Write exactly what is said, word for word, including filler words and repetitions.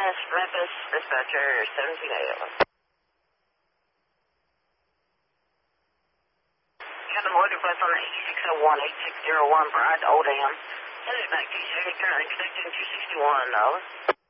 West Memphis, dispatcher seventeen eighty-one. Got the motor bus on the E six oh one, eight six zero one, Bride to Oldham. Send it back to you, currently expecting two sixty-one, over.